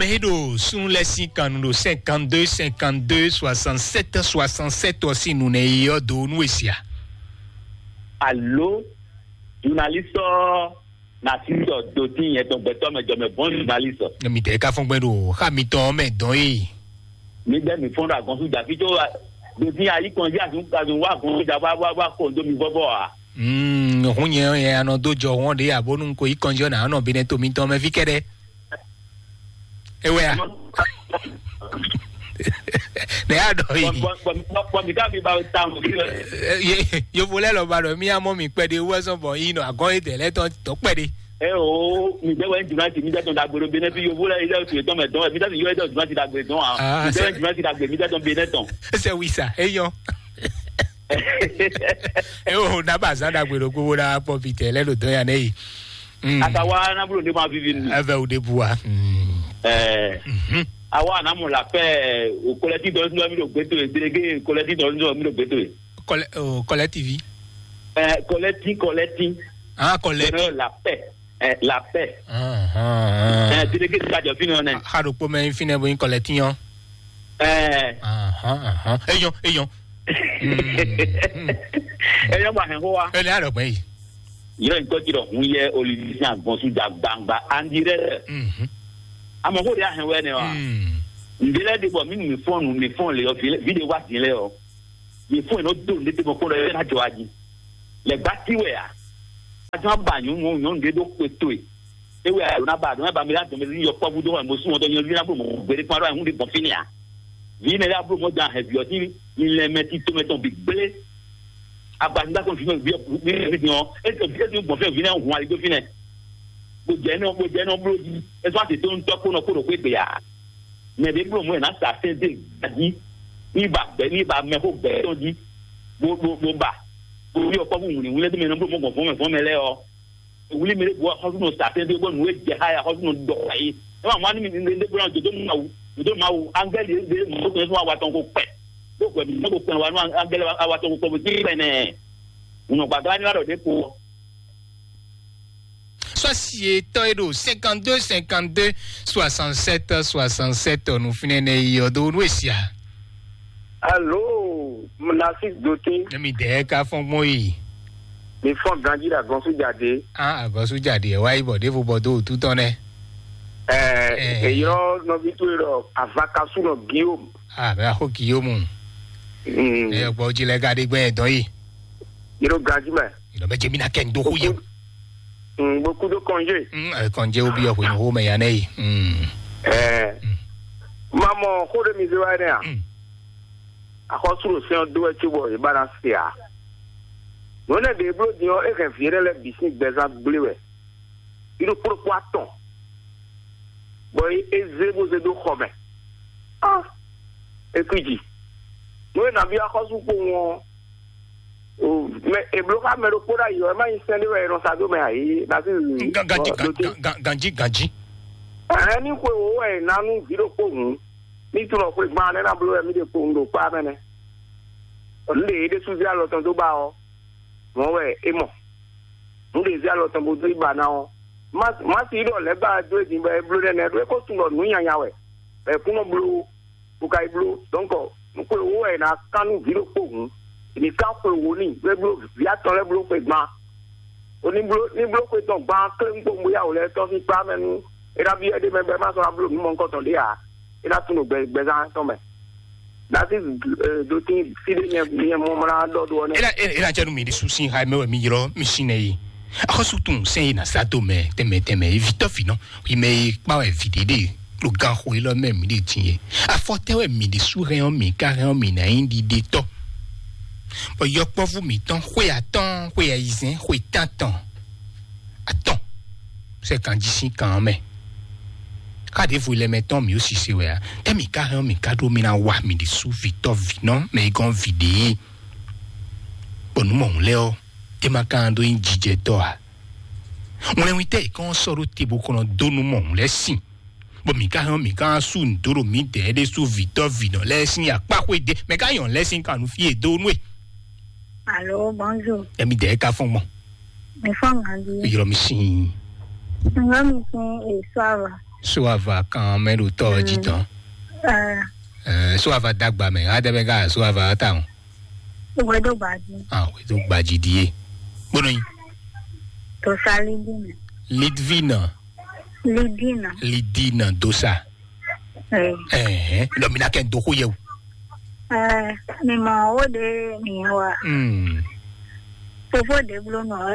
Medo, sur les 52 67 67 aussi nous n'ayons de nous ici. Allô, journaliste natif d'Oti et ton béton, mais de mes bons journalistes. Mais t'es qu'à fond Medo, Hamilton, mais donc. Mais me font la consul d'Afrique, d'Oti a eu congé à son wa congé d'avoir condo mi boboa. On y est un autre jour, on est à bon, on coït congé, on a bien tout mis ton mais fikere. Eh ouais. Mais adori. Je voulais le ballon, mi amo mi pede oiseau bon, il a gagné des lettres, donc pede. Eh oh, mi dewa njimati mi daton da gboro benefi yo vola ile o ti ton me don mi daton yo edo njimati da gbe don ah. Mi dewa njimati da gbe mi daton beneton. C'est oui ça. Eh yo. Eh oh, na baza da gboro gbo da popite le lo don ya nei. Atawa na bro de ma vivin. Ave o de bois. Awa na mo la fe o collectif do mi lo gbeto e délégué collectif do mi lo gbeto e. Collectif. Collectif. Ah, collectif. La paix. La paix. Délégué de cadre fini on est. Ha do po me fini bo in collectif. Eyon. Eyon ba hen ho wa. Ele aro pe yi. Yo nko ti do hun ye Olivier Agbonsu da gbangba andire. Amo ho dia hen we ne wa. Ndile de bo mi phone le o video wa tin le o. Mi phone no do le de bo ko le na jo aji. Le bati we a. Ajo ba yun won de do peto e. Ewe a na ba mi la to mi yo po bu do mo sun o to yan na bo mo gbere pa ro hun de bon fini a. Vi ne la bo mo dan he bi o ti il meti to meton big blé. Abanda kon fini bi non e to bon fe vini on ali do fini. Bo je no bro di. E so ati to nto ko no ko pe ya. Me be bro mo na sa se de di. Ni ba me ko be to di. Bo ba. Bo yo ko mu ni wule de me no bro mo fon me le o. Wule me bo ho no sa se de bo no e je ha ya ho no do ai. E ma ni mi de bro do ma wu angel de mo ko so wa ton ko pe. Bo ko mi mo ko wa no angel wa ton ko ti pe ne. Uno gbagba ni wa do de ko. Société 52 67 67 nous finissons yodo nous ici. Allô, Natif d'Oti. Mi de ka fon moi. Mi fon grandi la Gonsu Jade. Ah, Gonsu Jade, wa ibo de bodo tout on est. Yo no bituro avakasu no Guillaume. Ah, ba ho Guillaume. Gbo ji le gade gbe don yi. Yo grandi me. Yo be jemi na ken do ku yo. Beaucoup de congés. Congé ou bien pour nous mais yanei. Maman, ko de misewa ne a. Akosuro se on do e bo e balance ya. Non e de blo di o e kan fiere le business beza blewe. Il pour quoi ton. Boy e zebo ze do khome. Ah. E kuji. Non na bi akosu ko won. Mais et bloquer me repora yo ma insende we no sado me ai na ganji ani ko o we na nu video ko hu ni tu no ko gba na blo mi de ko ndo pa me ne le de su dia lo ton do ba o mo we e mo nde dia lo ton bo do ba na o ma si do le ba do di ba blo de ne do ko tu no nu yanya we e ku no blo ku kai blo donc ko o we na kanu video ko hu ni ka ko woni we blo via ton le blo pe gba oni blo ko ton gba ke ngbo mo ya o le to fi pa menu e da bi e de me be ma so blo mi mo nko ton de a e da tun gbe za ton me that is do thing feeding me mo mara do do ne era janu mi di susi ha me mi yiro mi sinei akosu tun se na sa to me teme vito fino wi me pa we videde lo gan ho lo me mi di tin a forte we mi di su re on mi ka re on mi na indi de to. But yo pas vous mi-temps, oui attends, oui à isin, oui t'attends. Attends. C'est quand d'ici quand même. Quand vous les mettons mieux si c'est ouais. T'as mi carré mi cadeau mi na wa mi di sou vito vino, mais gon vidé. Bon nous mon léo, te makando in jije toa. On l'invite quand sort te beaucoup no do nous mon les si. Bon mi carré mi quand sou ndoro mi de sou vito vino les si a pas quoi de, mais quand on les si quand nous fier do nous. Allô, bonjour. Mi de ka fon mo. Me fon andi. Yo mi sin. Nga mi sin e swara. Soit va quand même le temps du temps. Soit va dagba mais adebega soit va attend. Oui, do baji. Ah oui, donc baji die. Bonoi. To salidina. Lidina dosa. No mina ken do huye. Ni ma ode ni wa. Fofo de blo no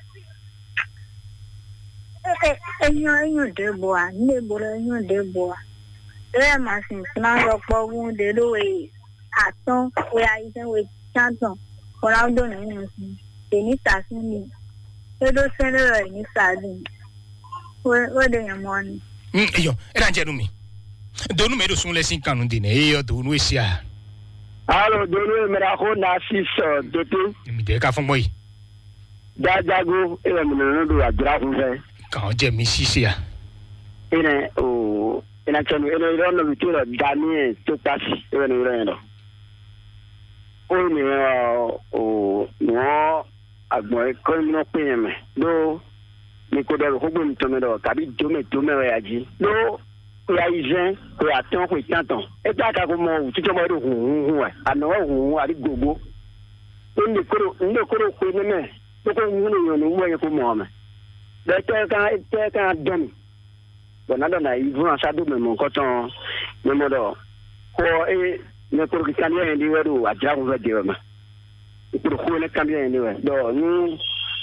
enyo de boa, ne bolo enyo de boa. Ma sin na yo po won de lo we aton we aisen we chanton. Ora do na ni sin. Ni tasin ni. Edo sele ni sadin. We de yamoni. Yo, era nje mi. Donu me do sun lesin kanu de ne yo do nu esia. Alo donu me ra ko na 6 doto. Mi de ka fun boy. Dajago e me no do adra fun fe. Kan je mi sisia. Ene o ina chanu ene ro no bitiro dani to pass e no ro no. O mi o no agbon ko mi no pe me. Do mi ko do ko gbon to me do tabi do me we aji. Do ya izen ko aton ko tanton. E ta ka ko mo ti to mo do hu wa. Ana wa hu ari gogo. Inde koro ko me. Ko hu ni yo no mo ye ko mo me. De te ka don. Bonado na ivu asado me mo koton me mo do. Ko e ne ko ki kan ye ndi wedu aja ko de ma. Ko ne kan ye ndi we. Do ni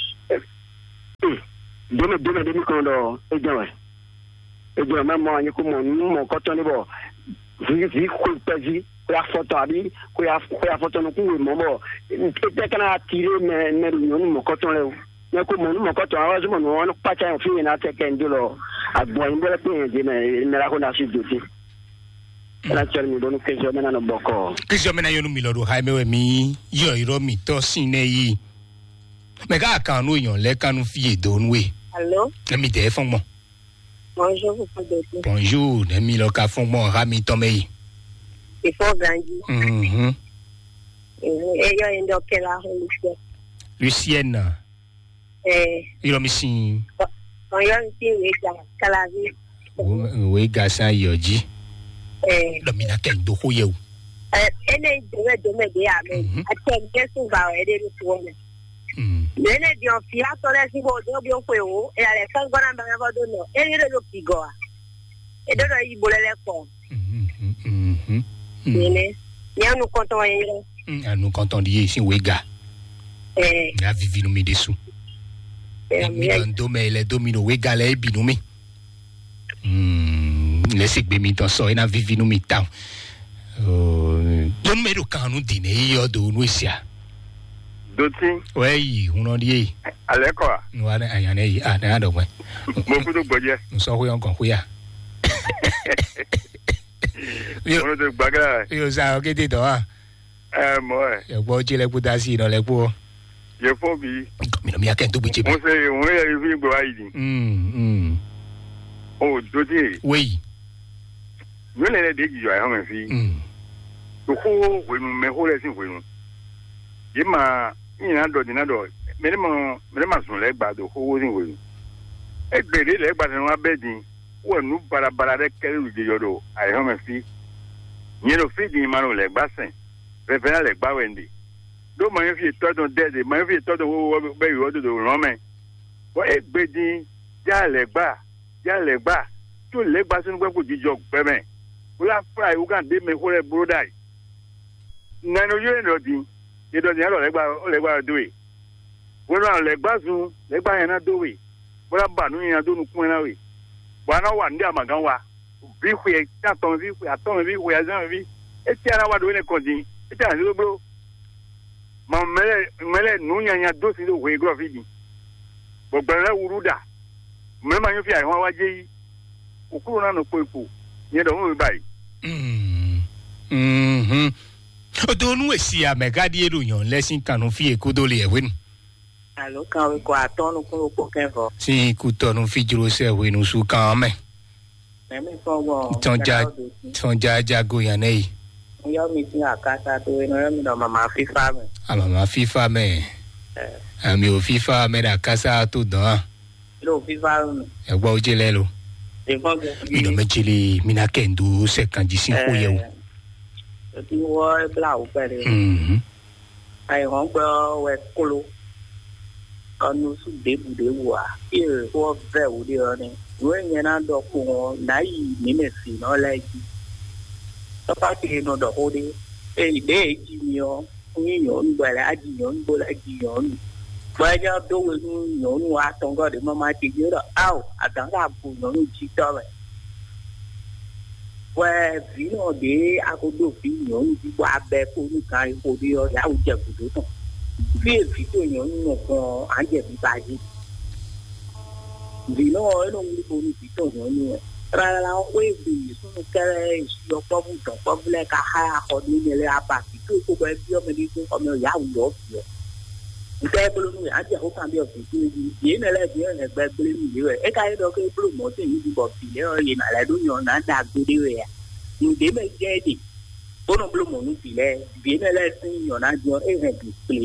dome kondo ejawe mama ni ko mo koton ni bo vi ko peji ko ya photo abi ko ya photo no ku mo bo te kana tire me mo koton le ne ko mo koton awazo mo no pa cha fi na te ken dilo agbo imbo le pe de me ra ko na si duti la chermi do no kejo me na no boko kejo me na yo no mi lo do ha me we mi yo iro mi to sin yi me ga kan no yan le kanu fi edon we. Allô? Let me tell you. Bonjour, vous pouvez dire. Bonjour, let me look at mon rami tomei. Il faut grandir. Et yo endo kela Lucienne. Il a mis si. On yo si we kalavi. We gasa yoji. Le mina ken do ho yew. Ene do me de ame. Atem kesu ba we de to me. Nene di on fia tole si bo do bi on kwe o e ale kan gona ba ba do no e re do pigoa e do yi bolele ko nene ni anu konton yin anu konton di si wega ya vivi no mi desu mi ando me le domino wega le bi no mi le se gbe mi ton so e na vivi no mi town don me do kanu di ne yo do no sia Doti. Oui, on en dit. Allez quoi? Nous allons y aller. Ah, n'a donc. Beaucoup de budget. Nous sommes encore quoi? On de bagarre. Yo ça OK t'es toi. Moi. Yo bo ti le putasi dans les pots. Je faut bi. Mais mi a qu'un tout petit peu. On est arrivé pour Haïti. Oh, Doti. Oui. Nous les des qui jouent en fille. Le coup, we me hole sin we. Yema ina do dinado merema sun le gba do ko sin we e gbere le gba no abedin wo nu barabara de kere de yodo ai ho me fi ni lo fi din ma no le gba sen fe fe le gba wende do ma fi to don de ma fi to do wo be yo do ran me wo e gbedin ja le gba to le gba sinu gbe ko jijo gbe me wo la fry wo kan de me ko le brodai nanu yo no din it doesn't have legba do it. When I legbazu, legba na do it. What about doing a do no way? One hour and Magawa. Be we aton we are Zanvi. It's what doing a coding. It's a little bro. Mele Nunya dosi do we go feeding. But Bella Uruda. Remember if I want J. Ukuna no Popo. You don't buy. Do nu esi a megadi eru yan lesin kanu fi ekodo le ewe nu. Alo kan we ko atonu ko kenfo. Si ku tonu fi juro se ewe nu su kan me. Me fo wo. Tonja jago yan nei. Yo mi ti akasa to we no mi do mama FIFA me. Mama FIFA me. Ami o FIFA me da kasa to dan. Lo FIFA me. E gbo oje le lo. Mino mechili mina kendo sekanji sin koyeu. Ti wo blau pere. Ai hong ko we kolo. Kanu su de wa. E wo ve wo de oni. We nyana do ko nai minesi no like. Papa ti no do hodi. E de ji yo. Ni yo ngwa la ji yo ngbo la ji yo. Ba ja do we no no a tong go de mama ti yo do. Au, adang ra bu no ji to le. Where Vino de Agodo Vino, you are back on Kai Hodio, Yajabudo. Fear Vito, no, I get it by it. Vino, I don't need Vito, Rala, wave the soon carry your public like a high or nearly a party to where your medical from your young dog. The table, I just hope I'm your security. The NLA has been blaming you. A kind of a blue mountain you got here in Aladuno, not that good area. You didn't get it. One of blue moon, the NLA you're not your agent display.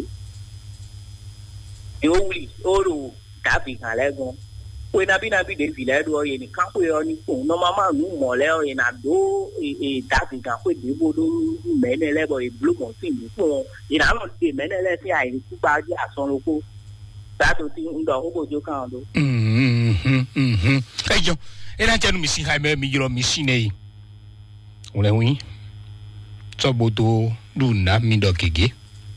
You only all tapping Alagon. When I've been a bit of Villado or in a country on his phone, no mamma, no more in a do a tapping with the Bodo, men level a blue mountain before. In our say, men let me I took out the Asonoko. That will think the Hobo Jocando. Hey, Joe, and I tell me, see, I may be your machine. Ole we Tobodo Luna Mindokigi.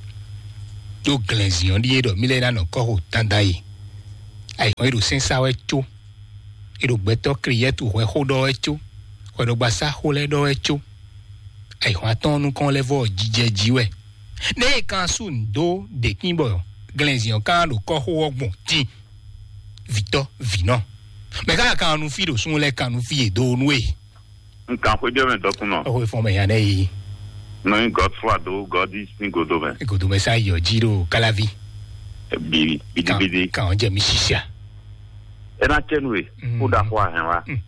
Do glancing on the head of Milena no Coho Tandai. I want to send our two. It'll better create to where hold or two. When the Bassa hold or two. I want to call level GJGWay. Nay can soon do the Kimbo. Glancing on Carlo Coho Tea. Victor Vino. Mega can't feel soon like can't feel don't way. Can't we do it, Doctor? Oh, for me, and no, God for do, God is in good over. Go to Messiah, Giro, Calavi. Bidi, can't Jemmy Shisha. And I tell you, who that one,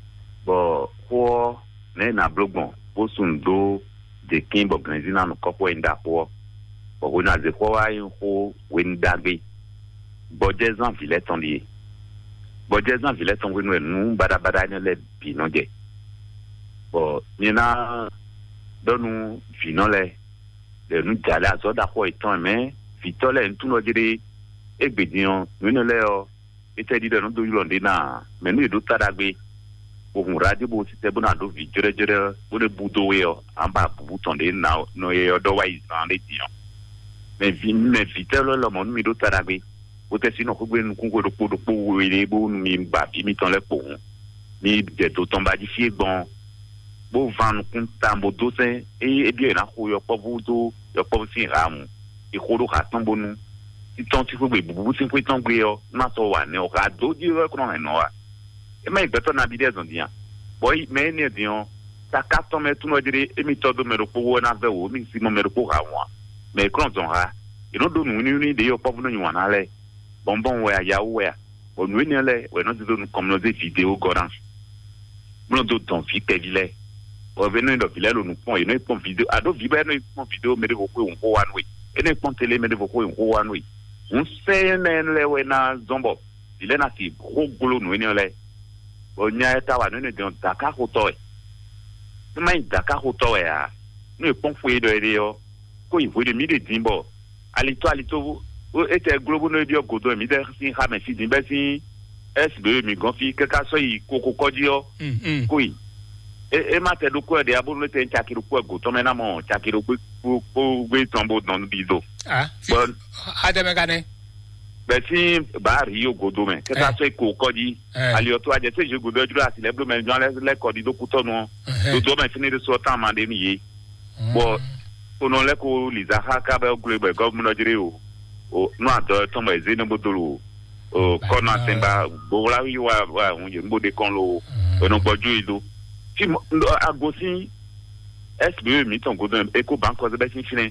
but for Nena Blogbon, Bosun do the king of Granzina and couple in that war, but when as the Hawaii who win that way, but there's not Villet on the but there's not Villet on when but I don't let be no day. But you know, don't know Vinole, the new Jala, so that whole time, Vitole and Tunogiri, Egbidion, Winoleo, it said, don't do you on dinner, many do Tarabi, who radical Sebonado, Vigere, with a Budo, and Babu on the now, no otherwise on the Dion. Maybe Vitelo Lamon, Mido Tarabi, with a sin of Hugo to put the pool with a boon, me, Babi, me on the phone, me, the Totombaji Fiebon. Bo van kunta modose e bien na ko yo povudo yo povsi ram e khodo khatambo nu ti tonti fo be bu sin po tangbe yo na so wa ne o ka do di ro ko no wa e mai beto na bi de zon dia boy me ne dion ta kato me tu no dire e mi todo me ro po na ve wo mi si mo me ro po ha wa me kron zon ha e no do nu ni de yo povu no nyu na le bonbon we ya we o nu ni le we no do nu communauté vidéo gorance mo do ton fi pevile o venons de Villers nous pont et nous pont vidéo ado viber nous pont vidéo mais de ko on one way et nous pont télé mais de ko on one way on sait men le we na zombo il est na si gros golo nous ni le o nya ta wa nous de Dakar hoto e mais Dakar hoto e a nous pont foué de yo ko il faut de mi de dimbo alito o était globo no dio godo mi de si ha me si dimbe si SB mi gonfi que ka so yi koko kodio ko e mate do ko de abulu te chakiru ko go to mena mo chakiru ko gbe tombo don bizo bon ademe gane be si ba ri yo godo me ke ta so ko kodi ali o to aje se je godo jura si le blue men jan le kodi do kuto no do me fini de so tan mande mi ye bo ono le ko liza ha ka be global government jire o no ado to mo eze no bodolo o kona temba bo la wi wa unje mbode kon lo ono boju ido si agosi SBE mi ton godon Eco Bank was be fine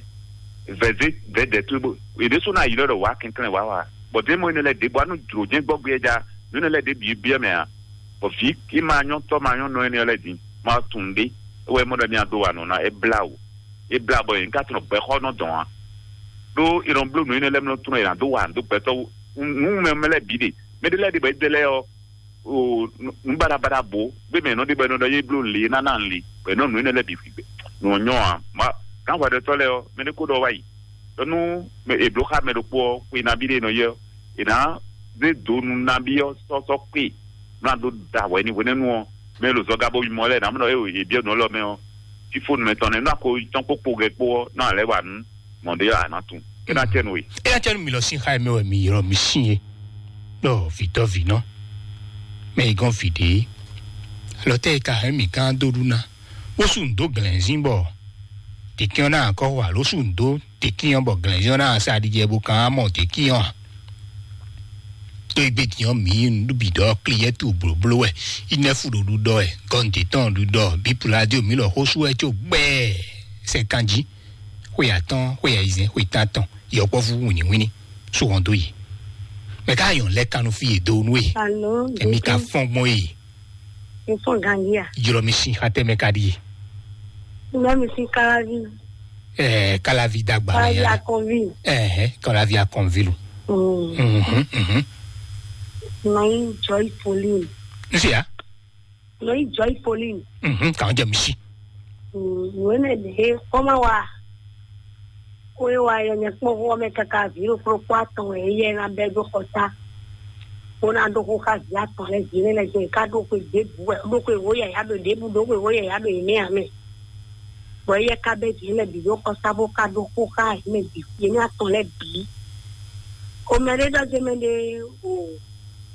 ve de tubo e de so na yi do wa ken wa but dem mo ne le de bo anu dro jen gbogbo eja no le de bi me a o fi ki ma nyon to ma nyon no ne le din ma tunde we mo da mi ado wa no na e bla bo en ka tun be ho no don a do iron blue no ne le no tun e na do wa do peto mu me le bi de me de le de be de le o o nbara bo be me no de be no ye blo le na le be no no le bi fi no nyo a ma kan wa de tole o me ne ko do wai to no me e blo ka me do po na bi de no ye ina de do nu na bi o so pe na do da wa ni woni no me lo zo ga bo bi mo le na me no e bi no lo me o ti phone me ton na ko ton ko po ge po na le wa n mo de ya na tu e na chen we e na chen mi lo sin ha me o mi ro mi sin e no Victor Vino me gon fide lo te ka mi kan do runa o sun do glenzin bo te ki ona ko wa lo sun do te ki on bo glenzin na sa di je bu kan mo te ki on to ibe ti on mi ndu bi do clear tu blo e ine fu do do e kon te ton do bi pula di o mi lo ho su e cho gbe se kanji we atan we izin we tatan yo po fu wini so on do yi me ka yon le kanu fi do nu e e mi ka fon mo e e fon gangia juro mi si hate me ka di me mi si kalavi kalavi dagba ya kalavi a conville Noi Joy Pauline. Sia? Noi Joy Pauline. Kan je mi si. Wene de koma wa. Oe wa yo ne po ho me ka viro pro 4 e ye na be do kota. Ona do ko ka ya to le jire le je ka do ko de bu do ko wo ya do de bu do ko wo ya do ni ame. Bo ye ka be jile bi do ko sabo ka do ko ka me bi ye na to le bi. O me re da je me de o